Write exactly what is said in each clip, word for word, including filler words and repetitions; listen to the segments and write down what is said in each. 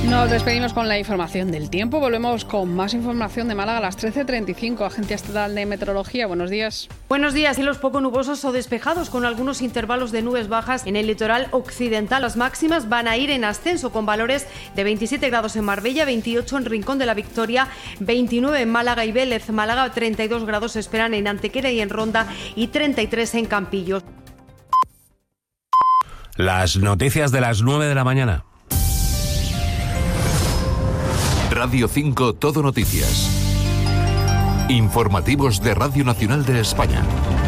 Nos despedimos con la información del tiempo. Volvemos con más información de Málaga a las trece treinta y cinco. Agencia Estatal de Meteorología, buenos días. Buenos días. Cielos poco nubosos o despejados con algunos intervalos de nubes bajas en el litoral occidental. Las máximas van a ir en ascenso con valores de veintisiete grados en Marbella, veintiocho en Rincón de la Victoria, veintinueve en Málaga y Vélez. Málaga, treinta y dos grados se esperan en Antequera y en Ronda y treinta y tres en Campillos. Las noticias de las nueve de la mañana. Radio cinco Todo Noticias. Informativos de Radio Nacional de España.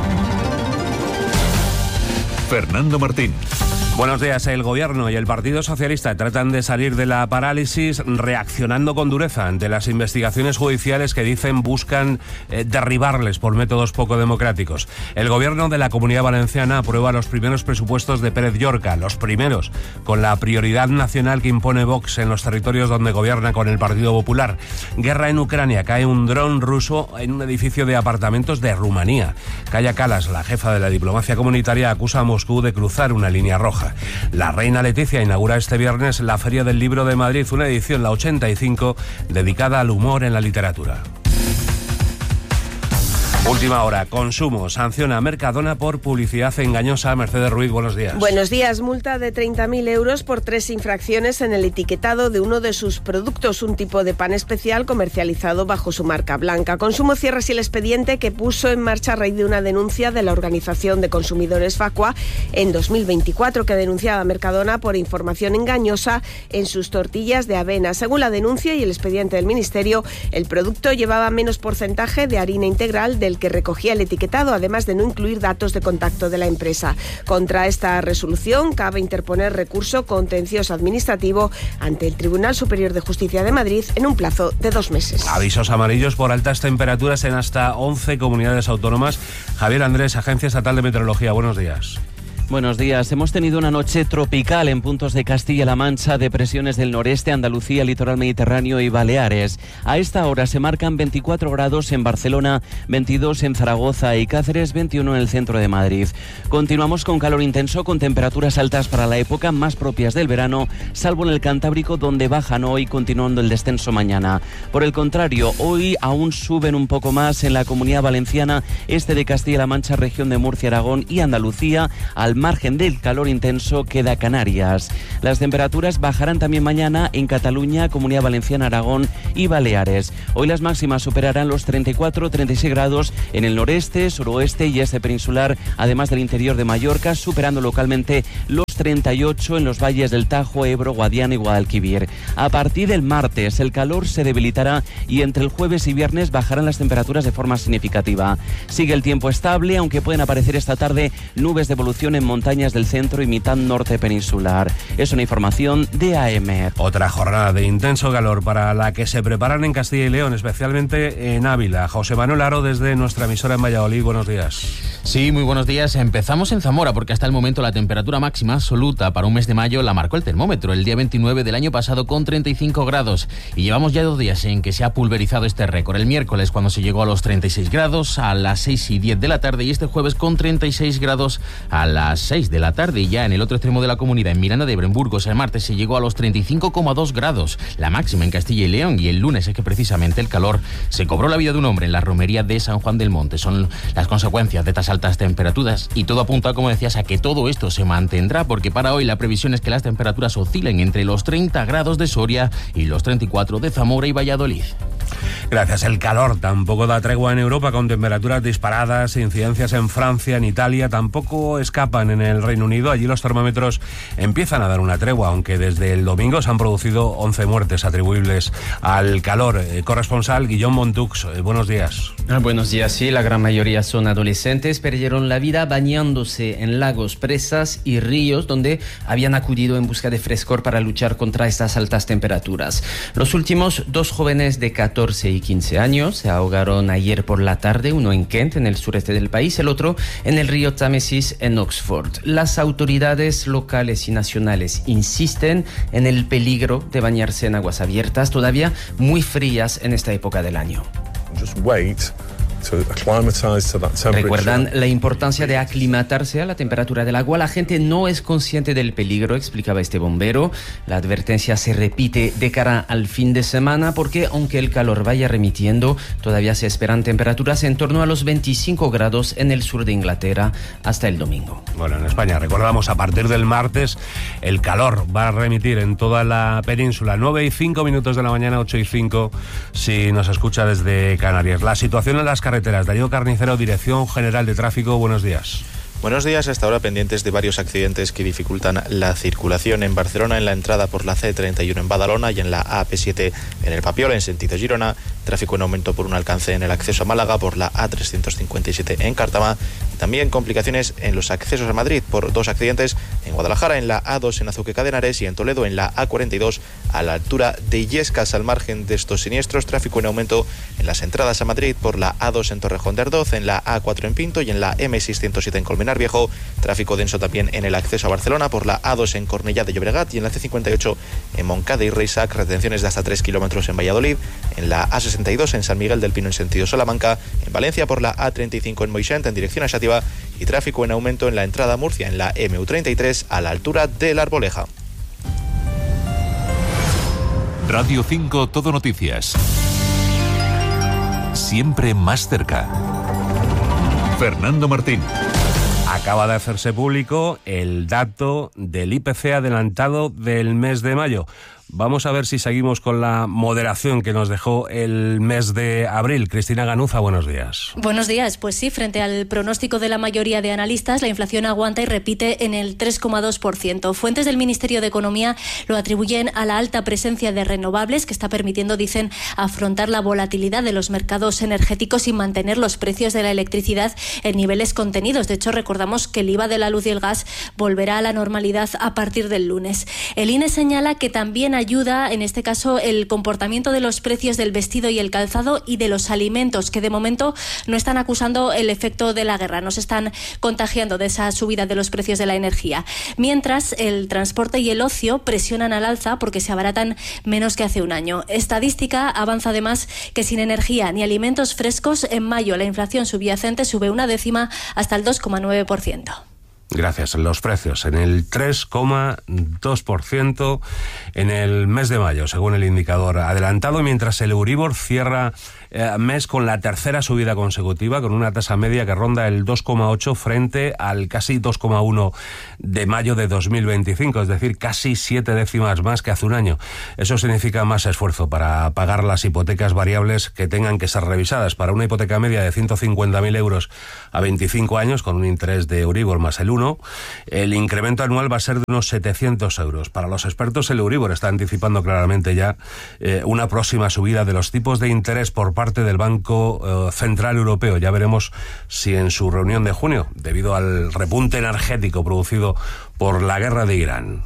Fernando Martín. Buenos días. El Gobierno y el Partido Socialista tratan de salir de la parálisis reaccionando con dureza ante las investigaciones judiciales que dicen buscan eh, derribarles por métodos poco democráticos. El Gobierno de la Comunidad Valenciana aprueba los primeros presupuestos de Pérez Llorca, los primeros, con la prioridad nacional que impone Vox en los territorios donde gobierna con el Partido Popular. Guerra en Ucrania. Cae un dron ruso en un edificio de apartamentos de Rumanía. Kaja Kallas, la jefa de la diplomacia comunitaria, acusa a Moscú de cruzar una línea roja. La reina Leticia inaugura este viernes la Feria del Libro de Madrid, una edición, la ochenta y cinco, dedicada al humor en la literatura. Última hora. Consumo sanciona a Mercadona por publicidad engañosa. Mercedes Ruiz, buenos días. Buenos días. Multa de treinta mil euros por tres infracciones en el etiquetado de uno de sus productos, un tipo de pan especial comercializado bajo su marca blanca. Consumo cierra así el expediente que puso en marcha a raíz de una denuncia de la Organización de Consumidores Facua en dos mil veinticuatro, que denunciaba a Mercadona por información engañosa en sus tortillas de avena. Según la denuncia y el expediente del Ministerio, el producto llevaba menos porcentaje de harina integral del que recogía el etiquetado, además de no incluir datos de contacto de la empresa. Contra esta resolución cabe interponer recurso contencioso administrativo ante el Tribunal Superior de Justicia de Madrid en un plazo de dos meses. Avisos amarillos por altas temperaturas en hasta once comunidades autónomas. Javier Andrés, Agencia Estatal de Meteorología, buenos días. Buenos días. Hemos tenido una noche tropical en puntos de Castilla-La Mancha, depresiones del noreste, Andalucía, litoral mediterráneo y Baleares. A esta hora se marcan veinticuatro grados en Barcelona, veintidós en Zaragoza y Cáceres, veintiuno en el centro de Madrid. Continuamos con calor intenso, con temperaturas altas para la época, más propias del verano, salvo en el Cantábrico, donde bajan hoy, continuando el descenso mañana. Por el contrario, hoy aún suben un poco más en la Comunidad Valenciana, este de Castilla-La Mancha, región de Murcia, Aragón y Andalucía. Al margen del calor intenso queda Canarias. Las temperaturas bajarán también mañana en Cataluña, Comunidad Valenciana, Aragón y Baleares. Hoy las máximas superarán los treinta y cuatro a treinta y seis grados en el noreste, suroeste y este peninsular, además del interior de Mallorca, superando localmente los treinta y ocho en los valles del Tajo, Ebro, Guadiana y Guadalquivir. A partir del martes el calor se debilitará y entre el jueves y viernes bajarán las temperaturas de forma significativa. Sigue el tiempo estable, aunque pueden aparecer esta tarde nubes de evolución en montañas del centro y mitad norte peninsular. Es una información de A M. Otra jornada de intenso calor para la que se preparan en Castilla y León, especialmente en Ávila. José Manuel Aro, desde nuestra emisora en Valladolid, buenos días. Sí, muy buenos días. Empezamos en Zamora porque hasta el momento la temperatura máxima absoluta para un mes de mayo la marcó el termómetro el día veintinueve del año pasado con treinta y cinco grados y llevamos ya dos días en que se ha pulverizado este récord. El miércoles cuando se llegó a los treinta y seis grados a las seis y diez de la tarde y este jueves con treinta y seis grados a las seis de la tarde y ya en el otro extremo de la comunidad, en Miranda de Ebro, en Burgos, el martes se llegó a los treinta y cinco coma dos grados, la máxima en Castilla y León, y el lunes es que precisamente el calor se cobró la vida de un hombre en la romería de San Juan del Monte. Son las consecuencias de estas altas temperaturas y todo apunta, como decías, a que todo esto se mantendrá porque para hoy la previsión es que las temperaturas oscilen entre los treinta grados de Soria y los treinta y cuatro de Zamora y Valladolid. Gracias. El calor tampoco da tregua en Europa, con temperaturas disparadas, incidencias en Francia, en Italia, tampoco escapan en el Reino Unido. Allí los termómetros empiezan a dar una tregua, aunque desde el domingo se han producido once muertes atribuibles al calor. Eh, corresponsal Guillaume Montux, eh, buenos días. Ah, buenos días, sí, la gran mayoría son adolescentes, perdieron la vida bañándose en lagos, presas y ríos donde habían acudido en busca de frescor para luchar contra estas altas temperaturas. Los últimos dos jóvenes de catorce y quince años se ahogaron ayer por la tarde, uno en Kent, en el sureste del país, el otro en el río Támesis, en Oxford. Las autoridades locales y nacionales insisten en el peligro de bañarse en aguas abiertas, todavía muy frías en esta época del año. Just wait Recuerdan la importancia de aclimatarse a la temperatura del agua. La gente no es consciente del peligro, explicaba este bombero. La advertencia se repite de cara al fin de semana porque, aunque el calor vaya remitiendo, todavía se esperan temperaturas en torno a los veinticinco grados en el sur de Inglaterra hasta el domingo. Bueno, en España, recordamos, a partir del martes el calor va a remitir en toda la península. nueve y cinco minutos de la mañana, ocho y cinco si nos escucha desde Canarias. La situación en las carreteras. Darío Carnicero, Dirección General de Tráfico, buenos días. Buenos días, hasta ahora pendientes de varios accidentes que dificultan la circulación en Barcelona, en la entrada por la C treinta y uno en Badalona y en la A P siete en el Papiol, en sentido Girona. Tráfico en aumento por un alcance en el acceso a Málaga por la A trescientos cincuenta y siete en Cártama. También complicaciones en los accesos a Madrid por dos accidentes en Guadalajara, en la A dos en Azuqueca de Henares y en Toledo en la A cuarenta y dos a la altura de Illescas. Al margen de estos siniestros, tráfico en aumento en las entradas a Madrid por la A dos en Torrejón de Ardoz, en la A cuatro en Pinto y en la M seiscientos siete en Colmenar Viejo. Tráfico denso también en el acceso a Barcelona por la A dos en Cornellá de Llobregat y en la C cincuenta y ocho en Moncada y Reisac. Retenciones de hasta tres kilómetros en Valladolid, en la A sesenta y dos en San Miguel del Pino en sentido Salamanca, en Valencia por la A treinta y cinco en Moixent en dirección a Xàtiva y tráfico en aumento en la entrada a Murcia en la M U treinta y tres a la altura de La Arboleja. Radio cinco Todo Noticias. Siempre más cerca. Fernando Martín. Acaba de hacerse público el dato del I P C adelantado del mes de mayo. Vamos a ver si seguimos con la moderación que nos dejó el mes de abril. Cristina Ganuza, buenos días. Buenos días. Pues sí, frente al pronóstico de la mayoría de analistas, la inflación aguanta y repite en el tres coma dos por ciento. Fuentes del Ministerio de Economía lo atribuyen a la alta presencia de renovables que está permitiendo, dicen, afrontar la volatilidad de los mercados energéticos y mantener los precios de la electricidad en niveles contenidos. De hecho, recordamos que el I V A de la luz y el gas volverá a la normalidad a partir del lunes. El I N E señala que también ayuda, en este caso, el comportamiento de los precios del vestido y el calzado y de los alimentos, que de momento no están acusando el efecto de la guerra, no se están contagiando de esa subida de los precios de la energía. Mientras, el transporte y el ocio presionan al alza porque se abaratan menos que hace un año. Estadística avanza además que sin energía ni alimentos frescos, en mayo la inflación subyacente sube una décima hasta el dos coma nueve por ciento. Gracias. Los precios en el tres coma dos por ciento en el mes de mayo, según el indicador adelantado, mientras el Euribor cierra eh, mes con la tercera subida consecutiva, con una tasa media que ronda el dos coma ocho frente al casi dos coma uno de mayo de dos mil veinticinco, es decir, casi siete décimas más que hace un año. Eso significa más esfuerzo para pagar las hipotecas variables que tengan que ser revisadas. Para una hipoteca media de ciento cincuenta mil euros a veinticinco años, con un interés de Euribor más el uno, el incremento anual va a ser de unos setecientos euros. Para los expertos, el Euribor está anticipando claramente ya eh, una próxima subida de los tipos de interés por parte del Banco eh, Central Europeo. Ya veremos si en su reunión de junio, debido al repunte energético producido por la guerra de Irán.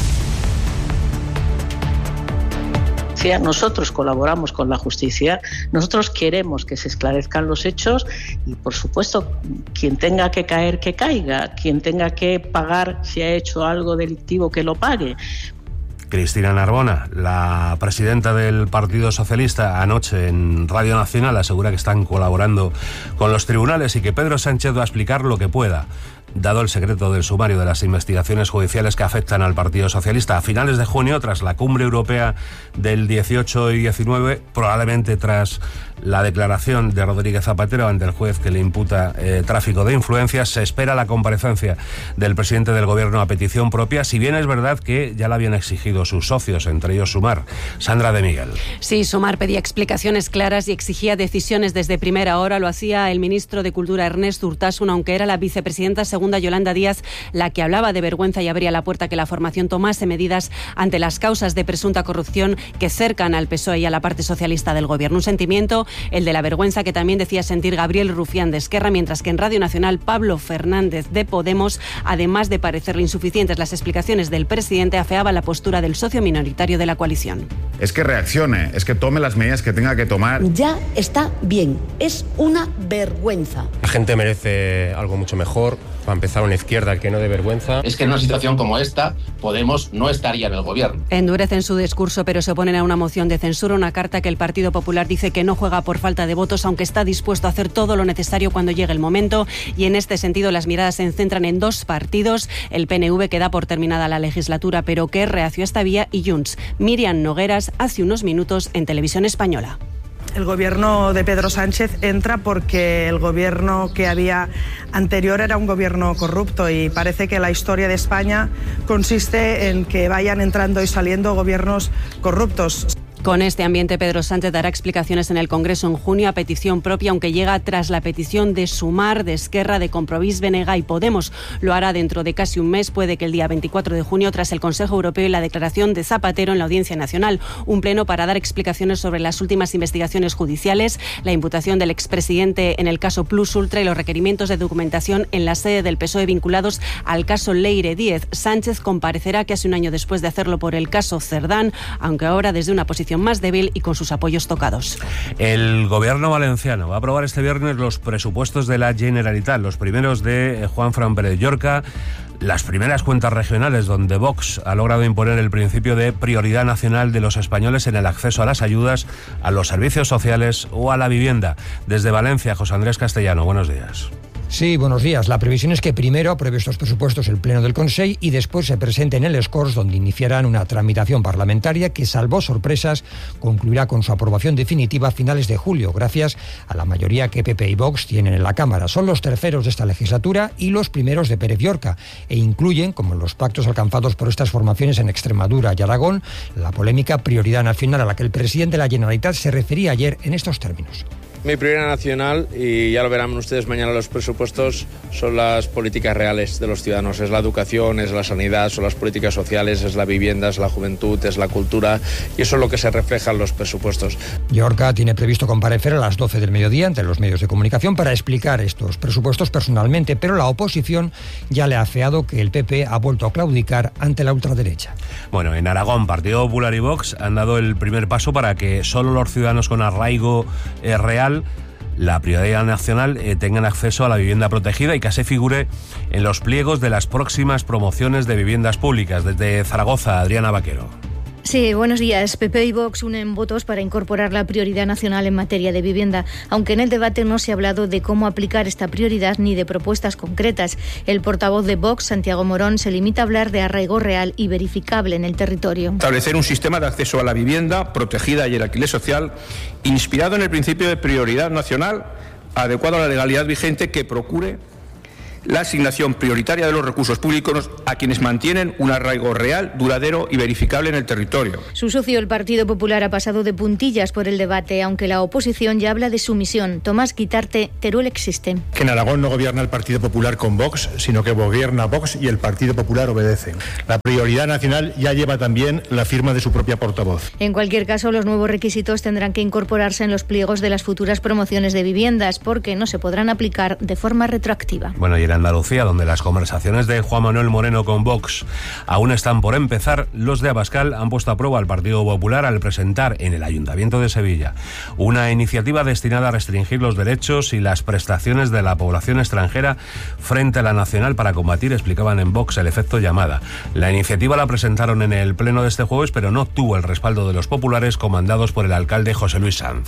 Nosotros colaboramos con la justicia, nosotros queremos que se esclarezcan los hechos y, por supuesto, quien tenga que caer, que caiga, quien tenga que pagar si ha hecho algo delictivo, que lo pague. Cristina Narbona, la presidenta del Partido Socialista, anoche en Radio Nacional asegura que están colaborando con los tribunales y que Pedro Sánchez va a explicar lo que pueda, dado el secreto del sumario de las investigaciones judiciales que afectan al Partido Socialista. A finales de junio, tras la cumbre europea del dieciocho y diecinueve, probablemente tras la declaración de Rodríguez Zapatero ante el juez que le imputa eh, tráfico de influencias, se espera la comparecencia del presidente del Gobierno a petición propia, si bien es verdad que ya la habían exigido sus socios, entre ellos Sumar. Sandra de Miguel. Sí, Sumar pedía explicaciones claras y exigía decisiones desde primera hora. Lo hacía el ministro de Cultura, Ernest Urtasun, aunque era la vicepresidenta segunda, Yolanda Díaz, la que hablaba de vergüenza y abría la puerta a que la formación tomase medidas ante las causas de presunta corrupción que cercan al P S O E y a la parte socialista del Gobierno. Un sentimiento, el de la vergüenza, que también decía sentir Gabriel Rufián de Esquerra, mientras que en Radio Nacional Pablo Fernández de Podemos, además de parecerle insuficientes las explicaciones del presidente, afeaba la postura del socio minoritario de la coalición. Es que reaccione, es que tome las medidas que tenga que tomar. Ya está bien, es una vergüenza. La gente merece algo mucho mejor. Para empezar, una izquierda que no dé vergüenza. Es que en una situación como esta, Podemos no estaría en el gobierno. Endurecen su discurso, pero se oponen a una moción de censura, una carta que el Partido Popular dice que no juega por falta de votos, aunque está dispuesto a hacer todo lo necesario cuando llegue el momento. Y en este sentido, las miradas se centran en dos partidos: el P N V, que da por terminada la legislatura, pero que es reacio a esta vía, y Junts. Miriam Nogueras, hace unos minutos en Televisión Española. El gobierno de Pedro Sánchez entra porque el gobierno que había anterior era un gobierno corrupto, y parece que la historia de España consiste en que vayan entrando y saliendo gobiernos corruptos. Con este ambiente, Pedro Sánchez dará explicaciones en el Congreso en junio a petición propia, aunque llega tras la petición de Sumar, de Esquerra, de Compromís, Benega y Podemos. Lo hará dentro de casi un mes, puede que el día veinticuatro de junio, tras el Consejo Europeo y la declaración de Zapatero en la Audiencia Nacional. Un pleno para dar explicaciones sobre las últimas investigaciones judiciales, la imputación del expresidente en el caso Plus Ultra y los requerimientos de documentación en la sede del P S O E vinculados al caso Leire Díez. Sánchez comparecerá casi un año después de hacerlo por el caso Cerdán, aunque ahora desde una posición más débil y con sus apoyos tocados. El gobierno valenciano va a aprobar este viernes los presupuestos de la Generalitat, los primeros de Juanfran Pérez Llorca, las primeras cuentas regionales donde Vox ha logrado imponer el principio de prioridad nacional de los españoles en el acceso a las ayudas, a los servicios sociales o a la vivienda. Desde Valencia, José Andrés Castellano, buenos días. Sí, buenos días. La previsión es que primero apruebe estos presupuestos el Pleno del Consell y después se presenten en el Corts, donde iniciarán una tramitación parlamentaria que, salvo sorpresas, concluirá con su aprobación definitiva a finales de julio, gracias a la mayoría que P P y Vox tienen en la Cámara. Son los terceros de esta legislatura y los primeros de Pérez Llorca, e incluyen, como en los pactos alcanzados por estas formaciones en Extremadura y Aragón, la polémica prioridad nacional a la que el presidente de la Generalitat se refería ayer en estos términos. Mi prioridad nacional, y ya lo verán ustedes mañana los presupuestos, son las políticas reales de los ciudadanos. Es la educación, es la sanidad, son las políticas sociales, es la vivienda, es la juventud, es la cultura, y eso es lo que se refleja en los presupuestos. Llorca tiene previsto comparecer a las doce del mediodía ante los medios de comunicación para explicar estos presupuestos personalmente, pero la oposición ya le ha afeado que el P P ha vuelto a claudicar ante la ultraderecha. Bueno, en Aragón, Partido Popular y Vox han dado el primer paso para que solo los ciudadanos con arraigo eh, real, la prioridad nacional, eh, tengan acceso a la vivienda protegida y que se figure en los pliegos de las próximas promociones de viviendas públicas. Desde Zaragoza, Adriana Vaquero. Sí, buenos días. P P y Vox unen votos para incorporar la prioridad nacional en materia de vivienda, aunque en el debate no se ha hablado de cómo aplicar esta prioridad ni de propuestas concretas. El portavoz de Vox, Santiago Morón, se limita a hablar de arraigo real y verificable en el territorio. Establecer un sistema de acceso a la vivienda protegida y el alquiler social inspirado en el principio de prioridad nacional, adecuado a la legalidad vigente, que procure la asignación prioritaria de los recursos públicos a quienes mantienen un arraigo real, duradero y verificable en el territorio. Su socio, el Partido Popular, ha pasado de puntillas por el debate, aunque la oposición ya habla de sumisión. Tomás Guitarte, Teruel existe. Que en Aragón no gobierna el Partido Popular con Vox, sino que gobierna Vox y el Partido Popular obedece. La prioridad nacional ya lleva también la firma de su propia portavoz. En cualquier caso, los nuevos requisitos tendrán que incorporarse en los pliegos de las futuras promociones de viviendas, porque no se podrán aplicar de forma retroactiva. Bueno, y en Andalucía, donde las conversaciones de Juan Manuel Moreno con Vox aún están por empezar, los de Abascal han puesto a prueba al Partido Popular al presentar en el Ayuntamiento de Sevilla una iniciativa destinada a restringir los derechos y las prestaciones de la población extranjera frente a la nacional para combatir, explicaban en Vox, el efecto llamada. La iniciativa la presentaron en el pleno de este jueves, pero no obtuvo el respaldo de los populares, comandados por el alcalde José Luis Sanz.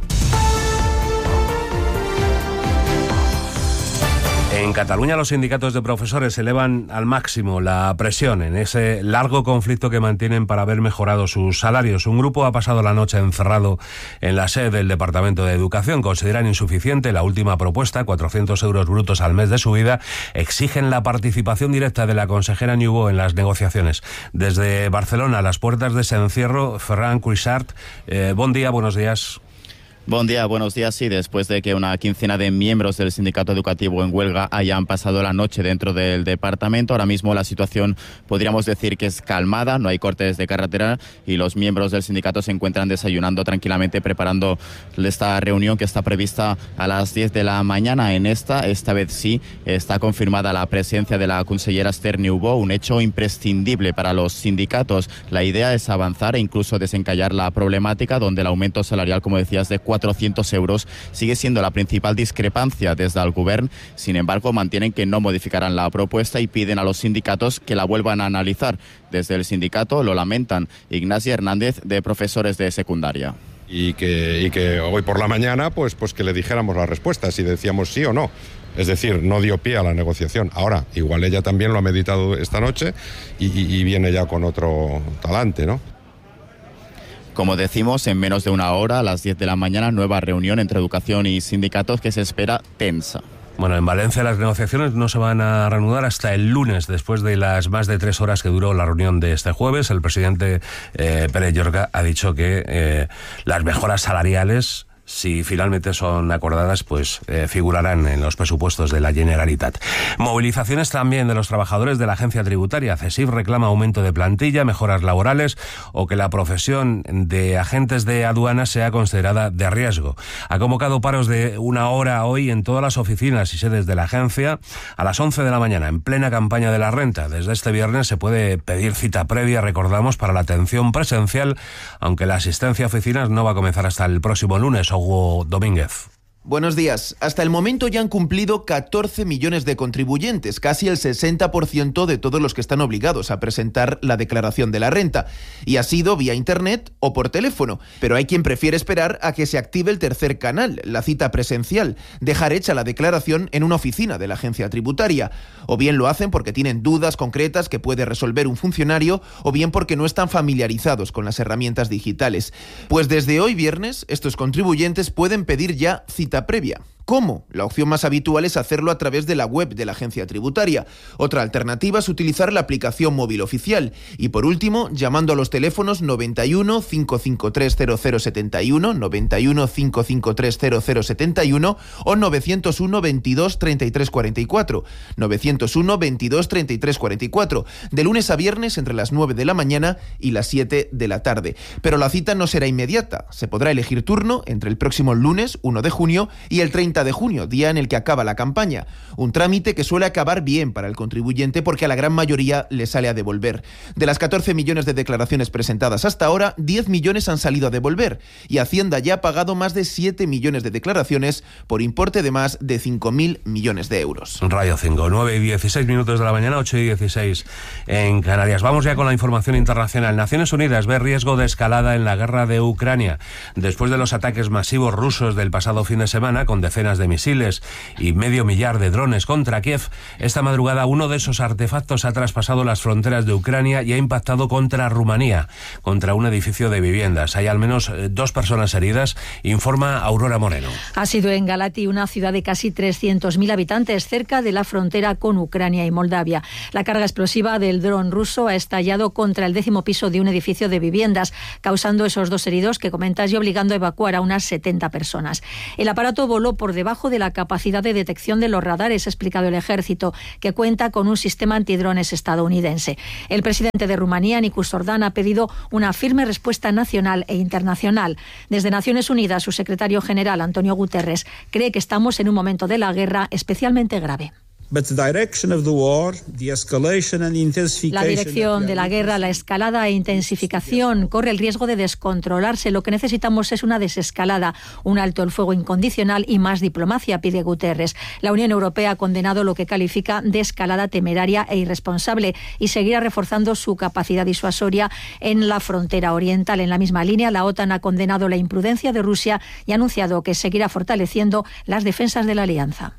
En Cataluña, los sindicatos de profesores elevan al máximo la presión en ese largo conflicto que mantienen para ver mejorado sus salarios. Un grupo ha pasado la noche encerrado en la sede del Departamento de Educación. Consideran insuficiente la última propuesta, cuatrocientos euros brutos al mes de subida. Exigen la participación directa de la consejera Niubó en las negociaciones. Desde Barcelona, a las puertas de ese encierro, Ferran Cuixart, eh, buen día, buenos días. Buen día, buenos días. Sí, después de que una quincena de miembros del sindicato educativo en huelga hayan pasado la noche dentro del departamento, ahora mismo la situación podríamos decir que es calmada, no hay cortes de carretera y los miembros del sindicato se encuentran desayunando tranquilamente, preparando esta reunión que está prevista a las diez de la mañana. En esta, esta vez sí, está confirmada la presencia de la consellera Esther Niubó, un hecho imprescindible para los sindicatos. La idea es avanzar e incluso desencallar la problemática donde el aumento salarial, como decías, de cuatrocientos euros sigue siendo la principal discrepancia desde el Govern. Sin embargo, mantienen que no modificarán la propuesta y piden a los sindicatos que la vuelvan a analizar. Desde el sindicato lo lamentan. Ignacia Hernández, de profesores de secundaria. Y que, y que hoy por la mañana pues, pues que le dijéramos la respuesta, si decíamos sí o no. Es decir, no dio pie a la negociación. Ahora, igual ella también lo ha meditado esta noche y, y, y viene ya con otro talante, ¿no? Como decimos, en menos de una hora, a las diez de la mañana, nueva reunión entre educación y sindicatos que se espera tensa. Bueno, en Valencia las negociaciones no se van a reanudar hasta el lunes, después de las más de tres horas que duró la reunión de este jueves. El presidente eh, Pere Llorca ha dicho que eh, las mejoras salariales, si finalmente son acordadas, pues eh, figurarán en los presupuestos de la Generalitat. Movilizaciones también de los trabajadores de la agencia tributaria. CESIF reclama aumento de plantilla, mejoras laborales o que la profesión de agentes de aduanas sea considerada de riesgo. Ha convocado paros de una hora hoy en todas las oficinas y sedes de la agencia a las once de la mañana, en plena campaña de la renta. Desde este viernes se puede pedir cita previa, recordamos, para la atención presencial, aunque la asistencia a oficinas no va a comenzar hasta el próximo lunes. Hugo Domínguez. Buenos días. Hasta el momento ya han cumplido catorce millones de contribuyentes, casi el sesenta por ciento de todos los que están obligados a presentar la declaración de la renta. Y ha sido vía internet o por teléfono. Pero hay quien prefiere esperar a que se active el tercer canal, la cita presencial, dejar hecha la declaración en una oficina de la agencia tributaria. O bien lo hacen porque tienen dudas concretas que puede resolver un funcionario, o bien porque no están familiarizados con las herramientas digitales. Pues desde hoy viernes, estos contribuyentes pueden pedir ya cita previa. ¿Cómo? La opción más habitual es hacerlo a través de la web de la agencia tributaria. Otra alternativa es utilizar la aplicación móvil oficial. Y por último, llamando a los teléfonos noventa y uno, cinco cinco tres, cero cero siete uno, noventa y uno, cinco cinco tres, cero cero siete uno o novecientos uno, veintidós, treinta y tres cuarenta y cuatro. novecientos uno, veintidós, treinta y tres cuarenta y cuatro. De lunes a viernes entre las nueve de la mañana y las siete de la tarde. Pero la cita no será inmediata. Se podrá elegir turno entre el próximo lunes, uno de junio, y el treinta de junio, día en el que acaba la campaña. Un trámite que suele acabar bien para el contribuyente porque a la gran mayoría le sale a devolver. De las catorce millones de declaraciones presentadas hasta ahora, diez millones han salido a devolver y Hacienda ya ha pagado más de siete millones de declaraciones por importe de más de cinco mil millones de euros. Radio cinco, nueve y dieciséis minutos de la mañana, ocho y dieciséis en Canarias. Vamos ya con la información internacional. Naciones Unidas ve riesgo de escalada en la guerra de Ucrania. Después de los ataques masivos rusos del pasado fin de semana, con decenas de misiles y medio millar de drones contra Kiev, esta madrugada uno de esos artefactos ha traspasado las fronteras de Ucrania y ha impactado contra Rumanía, contra un edificio de viviendas. Hay al menos dos personas heridas, informa Aurora Moreno. Ha sido en Galati, una ciudad de casi trescientos mil habitantes, cerca de la frontera con Ucrania y Moldavia. La carga explosiva del dron ruso ha estallado contra el décimo piso de un edificio de viviendas, causando esos dos heridos que comentas y obligando a evacuar a unas setenta personas. El aparato voló por debajo de la capacidad de detección de los radares, ha explicado el ejército, que cuenta con un sistema antidrones estadounidense. El presidente de Rumanía, Nicus Ordan, ha pedido una firme respuesta nacional e internacional. Desde Naciones Unidas, su secretario general, Antonio Guterres, cree que estamos en un momento de la guerra especialmente grave. La dirección de la guerra, la escalada e intensificación corre el riesgo de descontrolarse. Lo que necesitamos es una desescalada, un alto el fuego incondicional y más diplomacia, pide Guterres. La Unión Europea ha condenado lo que califica de escalada temeraria e irresponsable y seguirá reforzando su capacidad disuasoria en la frontera oriental. En la misma línea, la OTAN ha condenado la imprudencia de Rusia y ha anunciado que seguirá fortaleciendo las defensas de la alianza.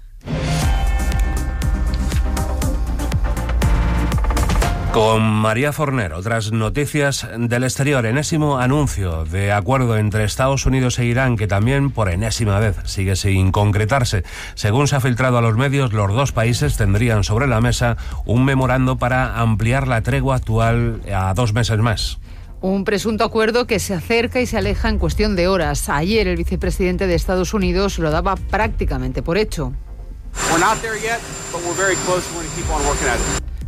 Con María Forner, otras noticias del exterior. Enésimo anuncio de acuerdo entre Estados Unidos e Irán que también por enésima vez sigue sin concretarse. Según se ha filtrado a los medios, los dos países tendrían sobre la mesa un memorando para ampliar la tregua actual a dos meses más. Un presunto acuerdo que se acerca y se aleja en cuestión de horas. Ayer el vicepresidente de Estados Unidos lo daba prácticamente por hecho.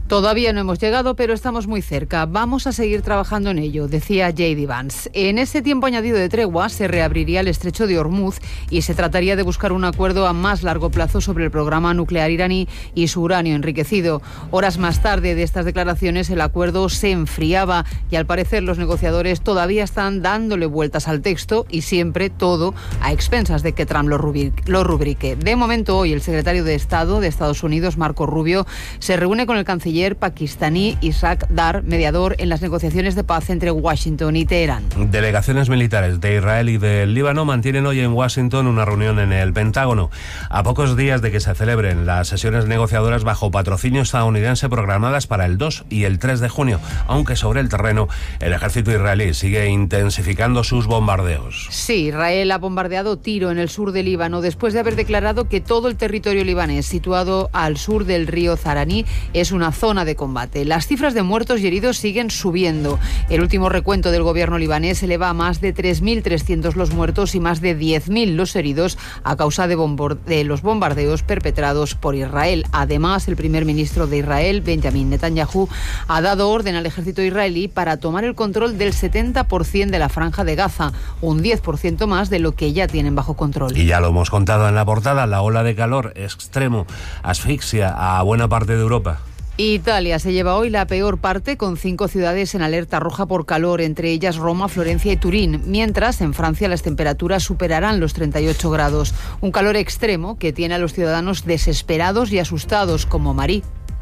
Todavía no hemos llegado, pero estamos muy cerca. Vamos a seguir trabajando en ello, decía J D Vance. En ese tiempo añadido de tregua se reabriría el estrecho de Hormuz y se trataría de buscar un acuerdo a más largo plazo sobre el programa nuclear iraní y su uranio enriquecido. Horas más tarde de estas declaraciones el acuerdo se enfriaba y al parecer los negociadores todavía están dándole vueltas al texto y siempre todo a expensas de que Trump lo rubrique. De momento hoy el secretario de Estado de Estados Unidos, Marco Rubio, se reúne con el canciller pakistaní Ishaq Dar, mediador en las negociaciones de paz entre Washington y Teherán. Delegaciones militares de Israel y del Líbano mantienen hoy en Washington una reunión en el Pentágono, a pocos días de que se celebren las sesiones negociadoras bajo patrocinio estadounidense programadas para el dos y el tres de junio, aunque sobre el terreno el ejército israelí sigue intensificando sus bombardeos. Sí, Israel ha bombardeado Tiro en el sur del Líbano después de haber declarado que todo el territorio libanés situado al sur del río Zaraní es una zona zona de combate. Las cifras de muertos y heridos siguen subiendo. El último recuento del gobierno libanés eleva a más de tres mil trescientos los muertos y más de diez mil los heridos a causa de, de los bombardeos perpetrados por Israel. Además, el primer ministro de Israel, Benjamin Netanyahu, ha dado orden al ejército israelí para tomar el control del setenta por ciento de la franja de Gaza, un diez por ciento más de lo que ya tienen bajo control. Y ya lo hemos contado en la portada, la ola de calor extremo asfixia a buena parte de Europa. Italia se lleva hoy la peor parte, con cinco ciudades en alerta roja por calor, entre ellas Roma, Florencia y Turín, mientras en Francia las temperaturas superarán los treinta y ocho grados. Un calor extremo que tiene a los ciudadanos desesperados y asustados, como Marie.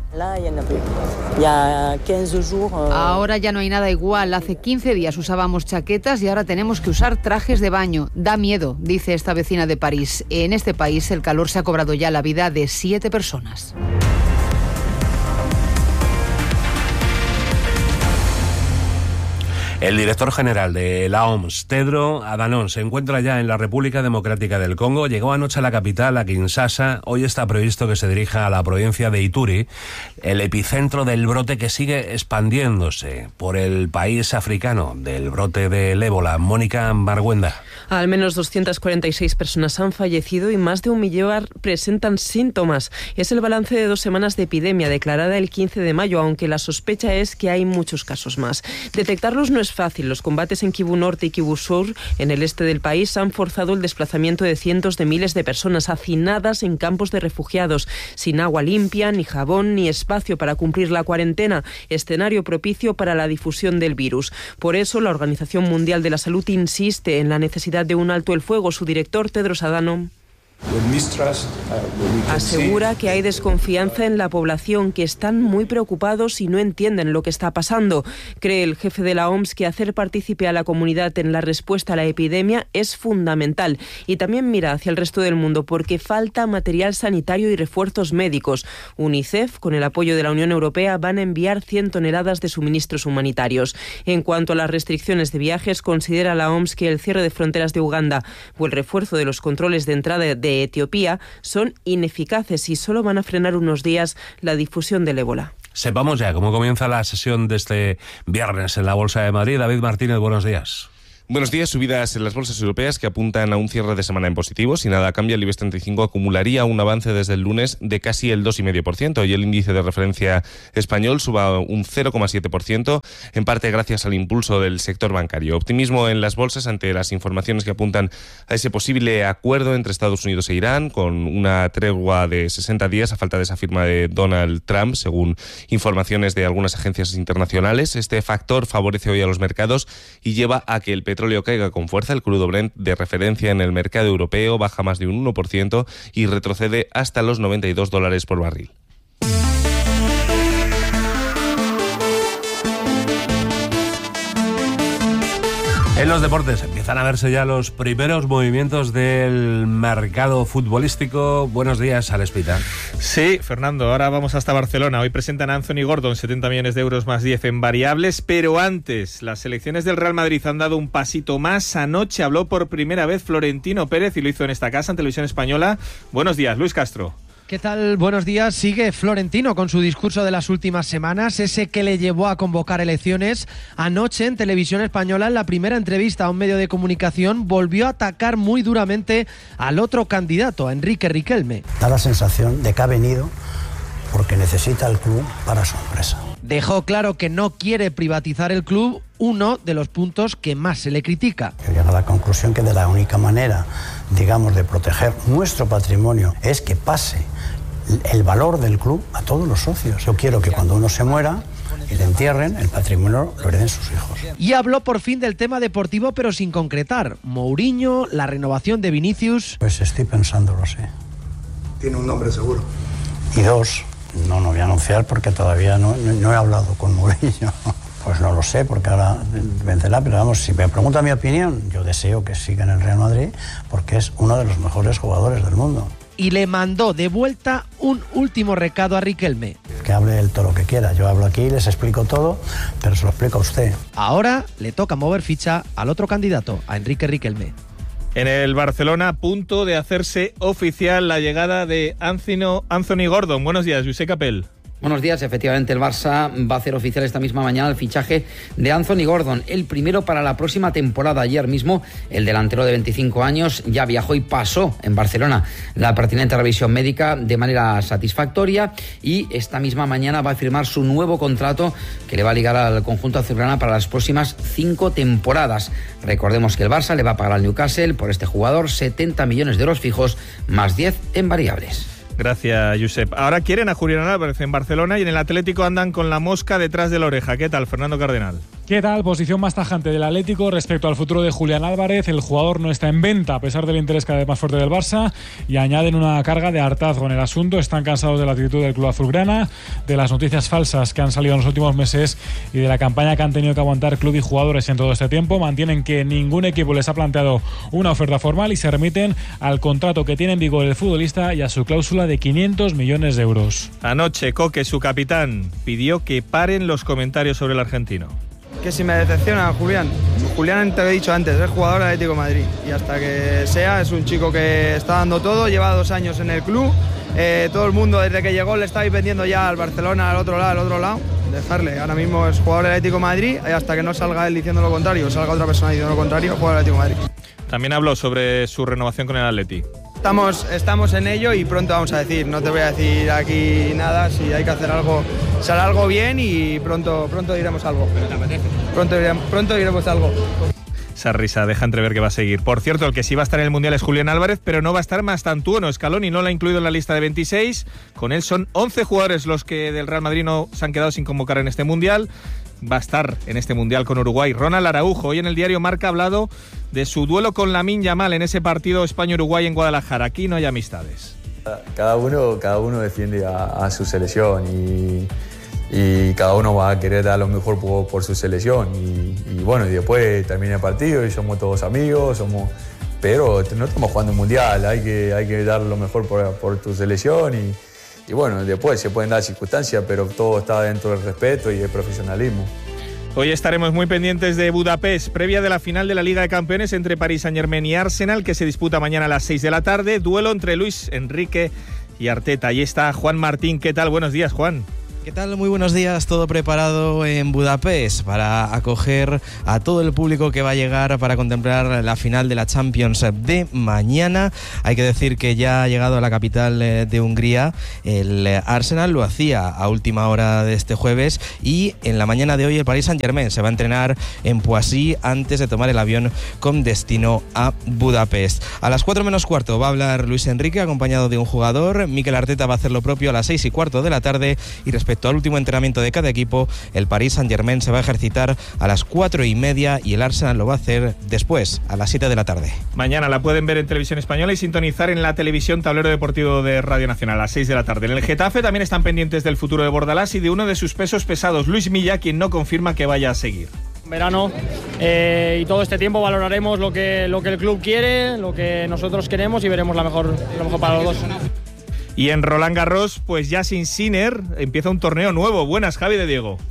Ahora ya no hay nada igual. Hace quince días usábamos chaquetas y ahora tenemos que usar trajes de baño. Da miedo, dice esta vecina de París. En este país el calor se ha cobrado ya la vida de siete personas. El director general de la O M S, Tedros Adhanom, se encuentra ya en la República Democrática del Congo. Llegó anoche a la capital, a Kinshasa. Hoy está previsto que se dirija a la provincia de Ituri, el epicentro del brote que sigue expandiéndose por el país africano, del brote del ébola. Mónica Marguenda. Al menos doscientas cuarenta y seis personas han fallecido y más de un millón presentan síntomas. Es el balance de dos semanas de epidemia declarada el quince de mayo, aunque la sospecha es que hay muchos casos más. Detectarlos no es fácil. Los combates en Kivu Norte y Kivu Sur, en el este del país, han forzado el desplazamiento de cientos de miles de personas hacinadas en campos de refugiados, sin agua limpia, ni jabón, ni espacio para cumplir la cuarentena, escenario propicio para la difusión del virus. Por eso, la Organización Mundial de la Salud insiste en la necesidad de un alto el fuego. Su director, Tedros Adhanom, asegura que hay desconfianza en la población, que están muy preocupados y no entienden lo que está pasando. Cree el jefe de la O M S que hacer partícipe a la comunidad en la respuesta a la epidemia es fundamental, y también mira hacia el resto del mundo porque falta material sanitario y refuerzos médicos. UNICEF, con el apoyo de la Unión Europea, van a enviar cien toneladas de suministros humanitarios. En cuanto a las restricciones de viajes, considera la O M S que el cierre de fronteras de Uganda o el refuerzo de los controles de entrada de Etiopía son ineficaces y solo van a frenar unos días la difusión del ébola. Sepamos ya cómo comienza la sesión de este viernes en la Bolsa de Madrid. David Martínez, buenos días. Buenos días. Subidas en las bolsas europeas que apuntan a un cierre de semana en positivo. Si nada cambia, el IBEX treinta y cinco acumularía un avance desde el lunes de casi el dos coma cinco por ciento y el índice de referencia español suba un cero coma siete por ciento, en parte gracias al impulso del sector bancario. Optimismo en las bolsas ante las informaciones que apuntan a ese posible acuerdo entre Estados Unidos e Irán, con una tregua de sesenta días a falta de esa firma de Donald Trump, según informaciones de algunas agencias internacionales. Este factor favorece hoy a los mercados y lleva a que el petróleo caiga con fuerza. El crudo Brent de referencia en el mercado europeo baja más de un uno por ciento y retrocede hasta los noventa y dos dólares por barril. En los deportes empiezan a verse ya los primeros movimientos del mercado futbolístico. Buenos días, Alespita. Sí, Fernando, ahora vamos hasta Barcelona. Hoy presentan a Anthony Gordon, setenta millones de euros más diez en variables, pero antes, las selecciones del Real Madrid han dado un pasito más. Anoche habló por primera vez Florentino Pérez y lo hizo en esta casa, en Televisión Española. Buenos días, Luis Castro. ¿Qué tal? Buenos días. Sigue Florentino con su discurso de las últimas semanas, ese que le llevó a convocar elecciones. Anoche en Televisión Española, en la primera entrevista a un medio de comunicación, volvió a atacar muy duramente al otro candidato, a Enrique Riquelme. Da la sensación de que ha venido porque necesita el club para su empresa. Dejó claro que no quiere privatizar el club, uno de los puntos que más se le critica. Llega a la conclusión que de la única manera, digamos, de proteger nuestro patrimonio es que pase el valor del club a todos los socios. Yo quiero que cuando uno se muera y le entierren, el patrimonio lo hereden sus hijos. Y habló por fin del tema deportivo, pero sin concretar. Mourinho, la renovación de Vinicius. Pues estoy pensándolo, sí. ¿Tiene un nombre seguro? Y dos, no, no voy a anunciar porque todavía no, no, no he hablado con Mourinho. Pues no lo sé, porque ahora vencerá, pero vamos, si me pregunta mi opinión, yo deseo que siga en el Real Madrid porque es uno de los mejores jugadores del mundo. Y le mandó de vuelta un último recado a Riquelme. Que hable él todo lo que quiera. Yo hablo aquí, les explico todo, pero se lo explico a usted. Ahora le toca mover ficha al otro candidato, a Enrique Riquelme. En el Barcelona, a punto de hacerse oficial la llegada de Anthony, Anthony Gordon. Buenos días, Josep Capel. Buenos días. Efectivamente, el Barça va a hacer oficial esta misma mañana el fichaje de Anthony Gordon, el primero para la próxima temporada. Ayer mismo, el delantero de veinticinco años ya viajó y pasó en Barcelona la pertinente revisión médica de manera satisfactoria y esta misma mañana va a firmar su nuevo contrato que le va a ligar al conjunto azulgrana para las próximas cinco temporadas. Recordemos que el Barça le va a pagar al Newcastle por este jugador setenta millones de euros fijos más diez en variables. Gracias, Josep. Ahora quieren a Julián Álvarez en Barcelona y en el Atlético andan con la mosca detrás de la oreja. ¿Qué tal, Fernando Cardenal? ¿Qué tal? Posición más tajante del Atlético respecto al futuro de Julián Álvarez. El jugador no está en venta a pesar del interés cada vez más fuerte del Barça y añaden una carga de hartazgo en el asunto. Están cansados de la actitud del club azulgrana, de las noticias falsas que han salido en los últimos meses y de la campaña que han tenido que aguantar club y jugadores en todo este tiempo. Mantienen que ningún equipo les ha planteado una oferta formal y se remiten al contrato que tiene en vigor el futbolista y a su cláusula de quinientos millones de euros. Anoche, Coque, su capitán, pidió que paren los comentarios sobre el argentino. Que si me decepciona Julián, Julián te lo he dicho antes, es jugador del Atlético de Madrid y hasta que sea es un chico que está dando todo, lleva dos años en el club, eh, todo el mundo desde que llegó le estáis vendiendo ya al Barcelona, al otro lado, al otro lado, dejarle, ahora mismo es jugador del Atlético de Madrid y hasta que no salga él diciendo lo contrario, salga otra persona diciendo lo contrario, jugador del Atlético de Madrid. También habló sobre su renovación con el Atleti. Estamos, estamos en ello y pronto vamos a decir, no te voy a decir aquí nada, si hay que hacer algo, será algo bien y pronto, pronto diremos algo. Pronto diremos, pronto diremos algo. Esa risa deja entrever que va a seguir. Por cierto, el que sí va a estar en el Mundial es Julián Álvarez, pero no va a estar Mastantuono. Scaloni no lo ha incluido en la lista de veintiséis. Con él son once jugadores los que del Real Madrid no se han quedado sin convocar en este Mundial. Va a estar en este Mundial con Uruguay Ronald Araujo. Hoy en el diario Marca ha hablado de su duelo con Lamine Yamal en ese partido España-Uruguay en Guadalajara. Aquí no hay amistades. Cada uno, cada uno defiende a, a su selección y, y cada uno va a querer dar lo mejor por, por su selección. Y, y bueno, y después termina el partido y somos todos amigos, somos, pero no estamos jugando el Mundial, hay que, hay que dar lo mejor por, por tu selección y Y bueno, después se pueden dar circunstancias, pero todo está dentro del respeto y el profesionalismo. Hoy estaremos muy pendientes de Budapest, previa de la final de la Liga de Campeones entre Paris Saint-Germain y Arsenal, que se disputa mañana a las seis de la tarde. Duelo entre Luis Enrique y Arteta. Ahí está Juan Martín. ¿Qué tal? Buenos días, Juan. ¿Qué tal? Muy buenos días, todo preparado en Budapest para acoger a todo el público que va a llegar para contemplar la final de la Champions de mañana. Hay que decir que ya ha llegado a la capital de Hungría el Arsenal, lo hacía a última hora de este jueves y en la mañana de hoy el Paris Saint-Germain se va a entrenar en Poissy antes de tomar el avión con destino a Budapest. A las cuatro menos cuarto va a hablar Luis Enrique acompañado de un jugador. Mikel Arteta va a hacer lo propio a las seis y cuarto de la tarde y respecto Respecto al último entrenamiento de cada equipo, el Paris Saint-Germain se va a ejercitar a las cuatro y media y el Arsenal lo va a hacer después, a las siete de la tarde. Mañana la pueden ver en Televisión Española y sintonizar en la televisión Tablero Deportivo de Radio Nacional a las seis de la tarde. En el Getafe también están pendientes del futuro de Bordalás y de uno de sus pesos pesados, Luis Milla, quien no confirma que vaya a seguir. Verano eh, y todo este tiempo valoraremos lo que, lo que el club quiere, lo que nosotros queremos y veremos la mejor, lo mejor para los dos. Y en Roland Garros, pues ya sin Sinner, empieza un torneo nuevo. Buenas, Javi de Diego.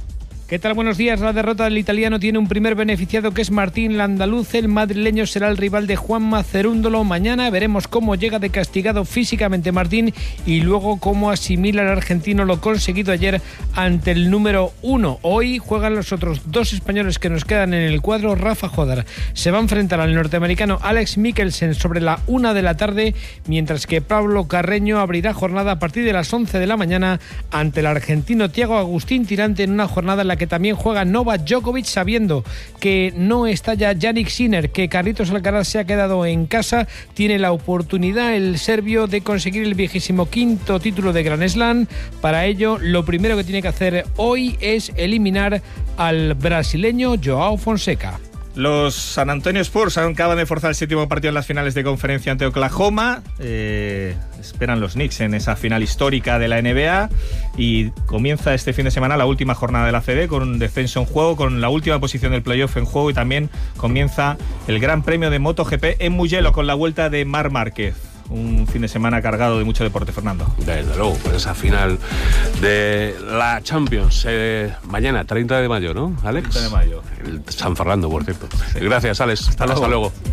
¿Qué tal? Buenos días. La derrota del italiano tiene un primer beneficiado, que es Martín Landaluz. El madrileño será el rival de Juanma Cerúndolo mañana. Veremos cómo llega de castigado físicamente Martín y luego cómo asimila el argentino lo conseguido ayer ante el número uno. Hoy juegan los otros dos españoles que nos quedan en el cuadro. Rafa Jodar se va a enfrentar al norteamericano Alex Mikkelsen sobre la una de la tarde, mientras que Pablo Carreño abrirá jornada a partir de las once de la mañana ante el argentino Thiago Agustín Tirante, en una jornada en la que también juega Novak Djokovic, sabiendo que no está ya Jannik Sinner, que Carlitos Alcaraz se ha quedado en casa. Tiene la oportunidad el serbio de conseguir el vigésimo quinto título de Grand Slam. Para ello, lo primero que tiene que hacer hoy es eliminar al brasileño Joao Fonseca. Los San Antonio Spurs acaban de forzar el séptimo partido en las finales de conferencia ante Oklahoma. Eh, esperan los Knicks en esa final histórica de la N B A y comienza este fin de semana la última jornada de la C B con un descenso en juego, con la última posición del playoff en juego, y también comienza el Gran Premio de MotoGP en Mugello con la vuelta de Marc Márquez. Un fin de semana cargado de mucho deporte, Fernando. Desde luego, pues esa final de la Champions, eh, mañana, treinta de mayo, ¿no, Alex? treinta de mayo. El San Fernando, por cierto. Sí. Gracias, Alex. Hasta, Hasta luego. luego.